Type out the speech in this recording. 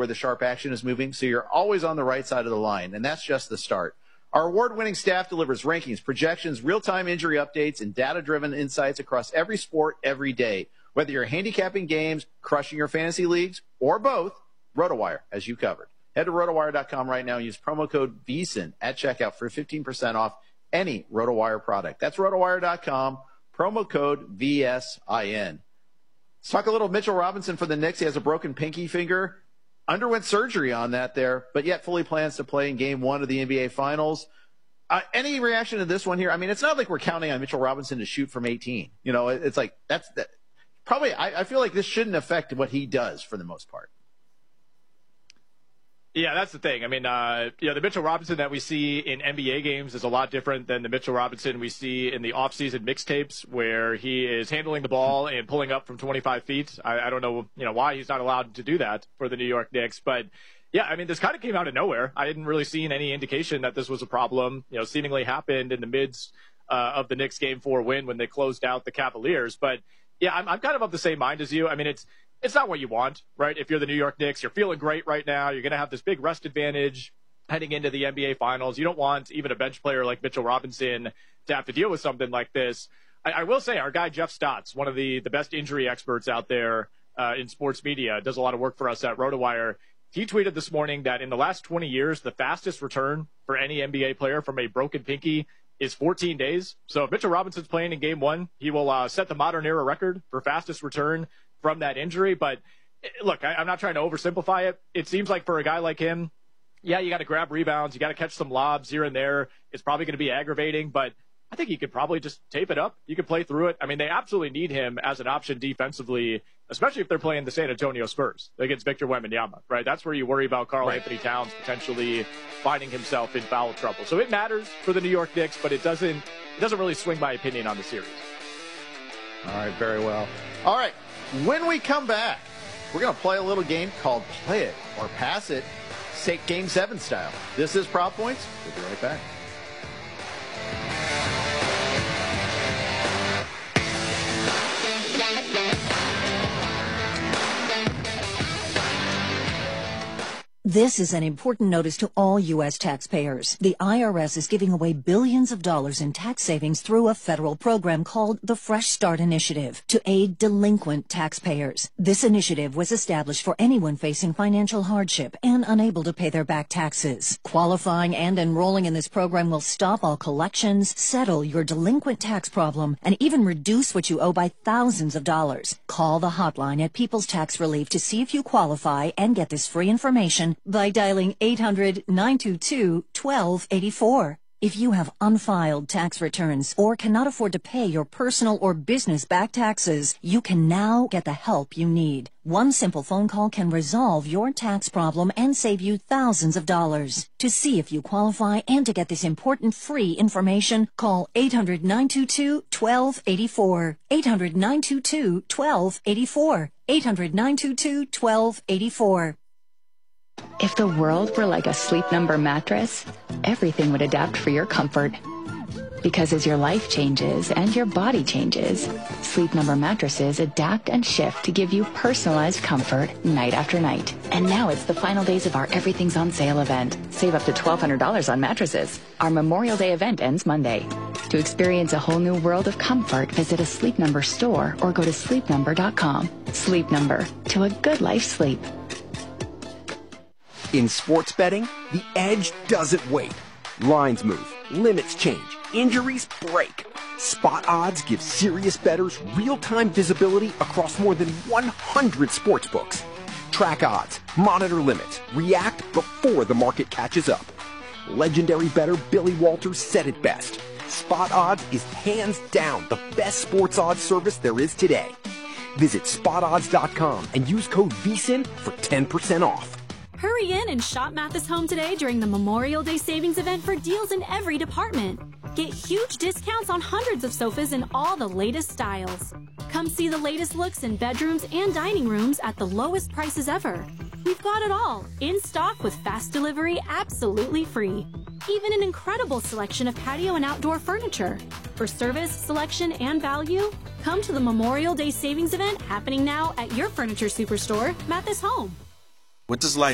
where the sharp action is moving, so you're always on the right side of the line, and that's just the start. Our award-winning staff delivers rankings, projections, real-time injury updates, and data-driven insights across every sport every day. Whether you're handicapping games, crushing your fantasy leagues, or both, RotoWire has you covered. Head to RotoWire.com right now and use promo code VSiN at checkout for 15% off any RotoWire product. That's RotoWire.com, promo code VSIN. Let's talk a little Mitchell Robinson for the Knicks. He has a broken pinky finger. Underwent surgery on that there, but yet fully plans to play in Game 1 of the NBA Finals. Any reaction to this one here? I mean, it's not like we're counting on Mitchell Robinson to shoot from 18. You know, it's like that's that. Probably, I feel like this shouldn't affect what he does for the most part. Yeah, that's the thing. I mean, the Mitchell Robinson that we see in NBA games is a lot different than the Mitchell Robinson we see in the offseason mixtapes where he is handling the ball and pulling up from 25 feet. I don't know, why he's not allowed to do that for the New York Knicks. But, yeah, I mean, this kind of came out of nowhere. I hadn't really seen any indication that this was a problem. Seemingly happened in the midst of the Knicks Game 4 win when they closed out the Cavaliers. But, yeah, I'm kind of the same mind as you. I mean, it's not what you want, right? If you're the New York Knicks, you're feeling great right now. You're going to have this big rest advantage heading into the NBA Finals. You don't want even a bench player like Mitchell Robinson to have to deal with something like this. I will say our guy Jeff Stotts, one of the best injury experts out there in sports media, does a lot of work for us at RotoWire. He tweeted this morning that in the last 20 years, the fastest return for any NBA player from a broken pinky is 14 days. So if Mitchell Robinson's playing in Game 1, he will set the modern era record for fastest return from that injury. But look, I'm not trying to oversimplify it. It seems like for a guy like him, yeah, you got to grab rebounds. You got to catch some lobs here and there. It's probably going to be aggravating, but I think he could probably just tape it up. You could play through it. I mean, they absolutely need him as an option defensively, especially if they're playing the San Antonio Spurs against Victor Wembanyama, right? That's where you worry about Karl Anthony Towns potentially finding himself in foul trouble. So it matters for the New York Knicks, but it doesn't really swing my opinion on the series. All right, very well. All right. When we come back, we're going to play a little game called Play It or Pass It, Game 7 style. This is Prop Points. We'll be right back. This is an important notice to all U.S. taxpayers. The IRS is giving away billions of dollars in tax savings through a federal program called the Fresh Start Initiative to aid delinquent taxpayers. This initiative was established for anyone facing financial hardship and unable to pay their back taxes. Qualifying and enrolling in this program will stop all collections, settle your delinquent tax problem, and even reduce what you owe by thousands of dollars. Call the hotline at People's Tax Relief to see if you qualify and get this free information by dialing 800-922-1284. If you have unfiled tax returns or cannot afford to pay your personal or business back taxes, you can now get the help you need. One simple phone call can resolve your tax problem and save you thousands of dollars. To see if you qualify and to get this important free information, call 800-922-1284. 800-922-1284. 800-922-1284. If the world were like a Sleep Number mattress, everything would adapt for your comfort. Because as your life changes and your body changes, Sleep Number mattresses adapt and shift to give you personalized comfort night after night. And now it's the final days of our Everything's on Sale event. Save up to $1,200 on mattresses. Our Memorial Day event ends Monday. To experience a whole new world of comfort, visit a Sleep Number store or go to sleepnumber.com. Sleep Number, to a good life sleep. In sports betting, the edge doesn't wait. Lines move, limits change, injuries break. Spot Odds gives serious bettors real-time visibility across more than 100 sportsbooks. Track odds, monitor limits, react before the market catches up. Legendary bettor Billy Walters said it best. Spot Odds is hands down the best sports odds service there is today. Visit spotodds.com and use code VSiN for 10% off. Hurry in and shop Mathis Home today during the Memorial Day Savings event for deals in every department. Get huge discounts on hundreds of sofas in all the latest styles. Come see the latest looks in bedrooms and dining rooms at the lowest prices ever. We've got it all, in stock with fast delivery absolutely free. Even an incredible selection of patio and outdoor furniture. For service, selection, and value, come to the Memorial Day Savings event happening now at your furniture superstore, Mathis Home. What does life